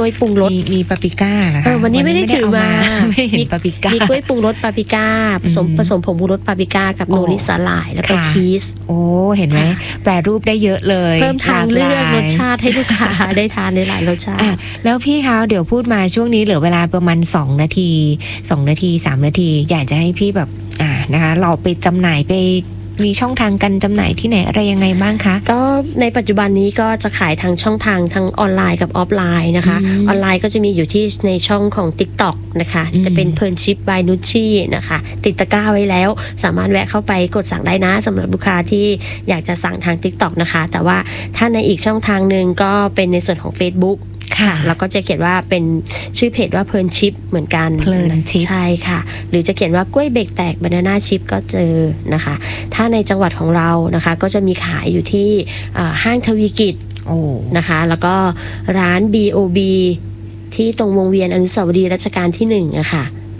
วยปรุงรสมีปาปริก้านะคะวันนี้ไม่ได้ถือมาไม่เห็นปาปริก้ามีกล้วยปรุงรสปาปริก้าผสมผงปรุงรสปาปริก้ากับโนริสาหร่ายแล้วก็ชีสโอ้เห็นไหมแปรรูปได้เยอะเลยเพิ่มทางเลือกรสชาติให้ลูกค้าได้ทานในหลายรสชาติแล้วพี่คะเดี๋ยวพูดมาช่วงนี้เหลือเวลาประมาณ2 นาที3 นาทีอยากจะให้พี่แบบนะคะเราไปจำหน่ายไปมีช่องทางการจำหน่ายที่ไหนอะไรยังไงบ้างคะก็ในปัจจุบันนี้ก็จะขายทางช่องทางทั้งออนไลน์กับออฟไลน์นะคะออนไลน์ก็จะมีอยู่ที่ในช่องของ TikTok นะคะจะเป็นเพลินชิปบายนุชชี่นะคะติดตะกร้าไว้แล้วสามารถแวะเข้าไปกดสั่งได้นะสำหรับลูกค้าที่อยากจะสั่งทาง TikTok นะคะแต่ว่าถ้าในอีกช่องทางนึงก็เป็นในส่วนของ Facebookค่ะแล้วก็จะเขียนว่าเป็นชื่อเพจว่าเพลินชิปเหมือนกันเพลินชิปใช่ค่ะหรือจะเขียนว่ากล้วยเบรกแตกบานาน่าชิปก็เจอนะคะถ้าในจังหวัดของเรานะคะก็จะมีขายอยู่ที่ห้างทวีกิจนะคะแล้วก็ร้าน BOB ที่ตรงวงเวียนอนุสาวรีย์รัชกาลที่1อะค่ะ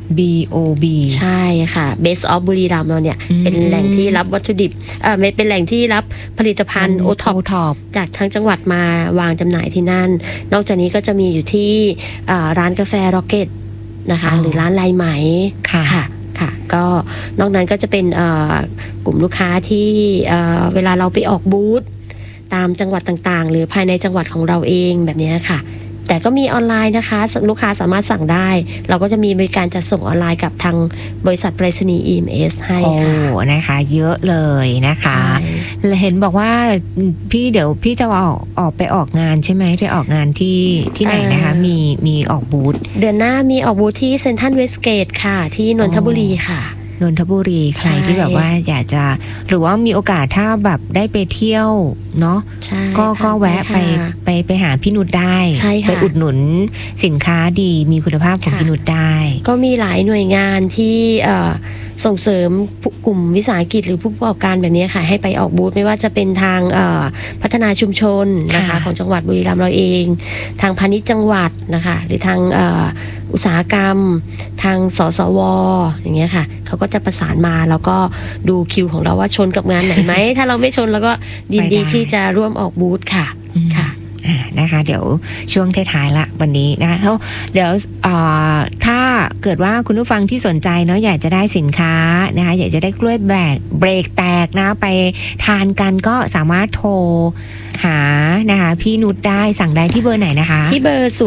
BOB ใช่ค่ะ Base of บุรีรัมย์เราเนี่ยเป็นแหล่งที่รับวัตถุดิบไม่เป็นแหล่งที่รับผลิตภัณฑ์โอท็อปจากทั้งจังหวัดมาวางจำหน่ายที่นั่นนอกจากนี้ก็จะมีอยู่ที่ร้านกาแฟร็อกเก็ตนะคะหรือร้านลายไหมค่ะก็นอกนั้นก็จะเป็นกลุ่มลูกค้าที่เวลาเราไปออกบูธตามจังหวัดต่างๆหรือภายในจังหวัดของเราเองแบบนี้ค่ะแต่ก็มีออนไลน์นะคะลูกค้าสามารถสั่งได้เราก็จะมีบริการจัดส่งออนไลน์กับทางบริษัทไปรษณีย์ EMS ให้ค่ะนะคะเยอะเลยนะคะเห็นบอกว่าเดี๋ยวพี่จะออกไปออกงานใช่ไหมไปออกงานที่ไหนนะคะมีออกบูธเดือนหน้ามีออกบูธที่เซ็นทรัลเวสเกตค่ะที่นนทบุรีค่ะนนทบุรีใครที่แบบว่าอยากจะหรือว่ามีโอกาสถ้าแบบได้ไปเที่ยวเนาะก็แวะไปหาพี่นุชได้ไปอุดหนุนสินค้าดีมีคุณภาพของพี่นุชได้ก็มีหลายหน่วยงานที่ส่งเสริมกลุ่มวิสาหกิจหรือผู้ประกอบการแบบนี้ค่ะให้ไปออกบูธไม่ว่าจะเป็นทางพัฒนาชุมชนนะคะของจังหวัดบุรีรัมย์เราเองทางพาณิชย์จังหวัดนะคะหรือทางอุตสาหกรรมทางสสวอย่างเงี้ยค่ะเขาก็จะประสานมาแล้วก็ดูคิวของเราว่าชนกับงานไหนไหม ถ้าเราไม่ชนเราก็ยินดีที่จะร่วมออกบูธค่ะนะคะเดี๋ยวช่วงท้ายๆละวันนี้นะคะเดี๋ยวถ้าเกิดว่าคุณผู้ฟังที่สนใจเนาะอยากจะได้สินค้านะคะอยากจะได้กล้วยเบรกแตกนะไปทานกันก็สามารถโทรหานะคะพี่นุชได้สั่งได้ที่เบอร์ไหนนะคะที่เบอร์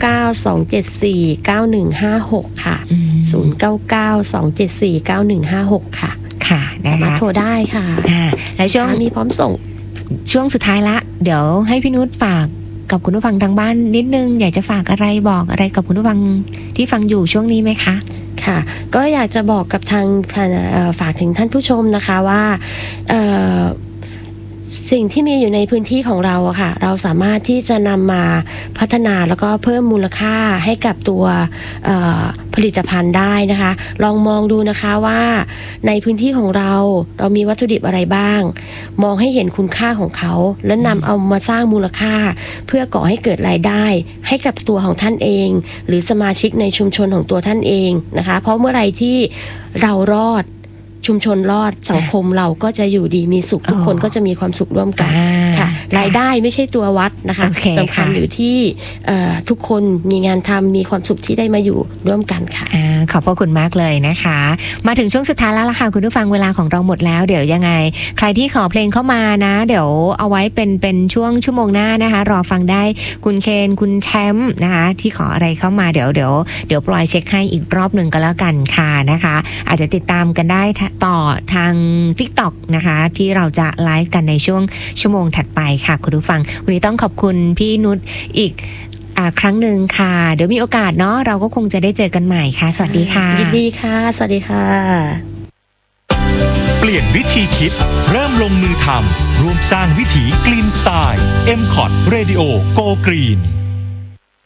0992749156ค่ะ0992749156ค่ะค่ะสามารถโทรได้ค่ะและช่วงมีพร้อมส่งช่วงสุดท้ายละเดี๋ยวให้พี่นุชฝากกับคุณผู้ฟังทางบ้านนิดนึงอยากจะฝากอะไรบอกอะไรกับคุณผู้ฟังที่ฟังอยู่ช่วงนี้ไหมคะค่ะก็อยากจะบอกกับทางฝากถึงท่านผู้ชมนะคะว่าสิ่งที่มีอยู่ในพื้นที่ของเราอะค่ะเราสามารถที่จะนำมาพัฒนาแล้วก็เพิ่มมูลค่าให้กับตัวผลิตภัณฑ์ได้นะคะลองมองดูนะคะว่าในพื้นที่ของเรามีวัตถุดิบอะไรบ้างมองให้เห็นคุณค่าของเขาและนำเอามาสร้างมูลค่าเพื่อก่อให้เกิดรายได้ให้กับตัวของท่านเองหรือสมาชิกในชุมชนของตัวท่านเองนะคะเพราะเมื่อไหร่ที่เรารอดชุมชนรอดสังคมเราก็จะอยู่ดีมีสุขทุกคนก็จะมีความสุขร่วมกันค่ะรายได้ไม่ใช่ตัววัดนะคะสำคัญอยู่ที่ทุกคนมีงานทำมีความสุขที่ได้มาอยู่ร่วมกันค่ะขอบพระคุณมากเลยนะคะมาถึงช่วงสุดท้ายแล้วล่ะค่ะคุณผู้ฟังเวลาของเราหมดแล้วเดี๋ยวยังไงใครที่ขอเพลงเข้ามานะเดี๋ยวเอาไว้เป็นช่วงชั่วโมงหน้านะคะรอฟังได้คุณเคนคุณแชมป์นะคะที่ขออะไรเข้ามาเดี๋ยวปล่อยเช็คให้อีกรอบหนึ่งก็แล้วกันค่ะนะคะอาจจะติดตามกันได้ต่อทาง TikTok นะคะที่เราจะไลฟ์กันในช่วงชั่วโมงถัดไปค่ะคุณผู้ฟังวันนี้ต้องขอบคุณพี่นุชอีกครั้งหนึ่งค่ะเดี๋ยวมีโอกาสเนาะเราก็คงจะได้เจอกันใหม่ค่ะสวัสดีค่ะยินดีค่ะสวัสดีค่ะเปลี่ยนวิธีคิดเริ่มลงมือทำร่วมสร้างวิถี Green Style MCOT Radio Go Green